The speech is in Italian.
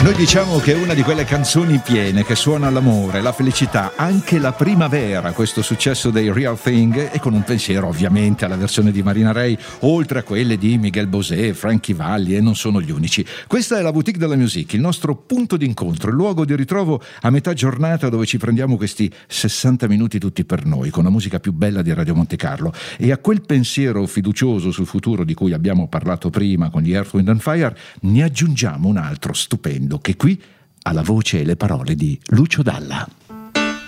Noi diciamo che è una di quelle canzoni piene che suona l'amore, la felicità, anche la primavera, questo successo dei Real Thing, e con un pensiero ovviamente alla versione di Marina Ray, oltre a quelle di Miguel Bosé, Frankie Valli, e non sono gli unici. Questa è la Boutique de la Musique, il nostro punto d'incontro, il luogo di ritrovo a metà giornata dove ci prendiamo questi 60 minuti tutti per noi, con la musica più bella di Radio Monte Carlo. E a quel pensiero fiducioso sul futuro di cui abbiamo parlato prima con gli Earth, Wind and Fire, ne aggiungiamo un altro stupendo che qui ha la voce e le parole di Lucio Dalla.